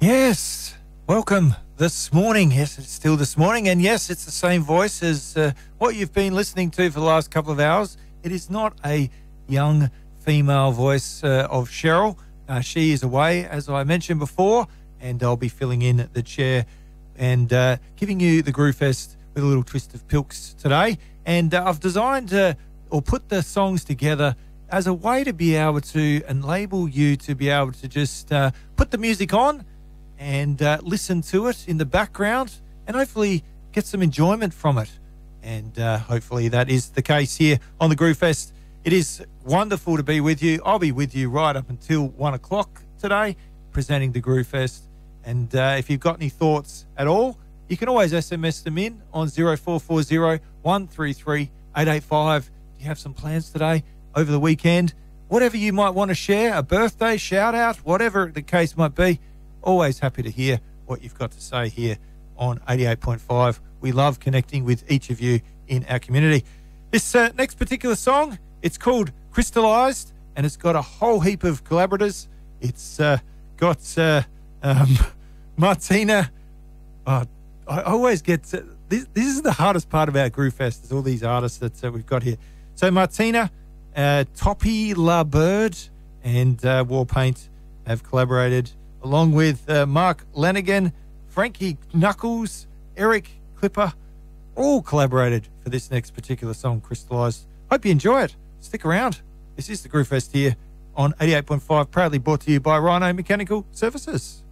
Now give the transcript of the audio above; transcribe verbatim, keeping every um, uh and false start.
Yes, welcome this morning. Yes, it's still this morning, and yes, it's the same voice as uh, what you've been listening to for the last couple of hours. It is not a young female voice uh, of Cheryl. Uh, she is away, as I mentioned before, and I'll be filling in the chair and uh, giving you the Groove Fest with a little twist of Pilks today. And uh, I've designed uh, or put the songs together as a way to be able to enable you to be able to just uh, put the music on and uh, listen to it in the background and hopefully get some enjoyment from it. And uh, hopefully that is the case here on the Groove Fest. It is wonderful to be with you. I'll be with you right up until one o'clock today, presenting the Groove Fest. And uh, if you've got any thoughts at all, you can always S M S them in on zero four four zero, one three three, eight eight five. Do you have some plans today, over the weekend? Whatever you might want to share, a birthday, shout out, whatever the case might be. Always happy to hear what you've got to say here on eighty-eight point five. We love connecting with each of you in our community. This uh, next particular song, it's called Crystallized, and it's got a whole heap of collaborators. It's uh, got uh, um, Martina. Uh, I always get... Uh, this, this is the hardest part about Groove Fest, is all these artists that uh, we've got here. So Martina, uh, Toppy La Bird, and uh, Warpaint have collaborated, along with uh, Mark Lanigan, Frankie Knuckles, Eric Clipper, all collaborated for this next particular song, Crystallized. Hope you enjoy it. Stick around. This is the Groove Fest here on eighty-eight point five, proudly brought to you by Rhino Mechanical Services.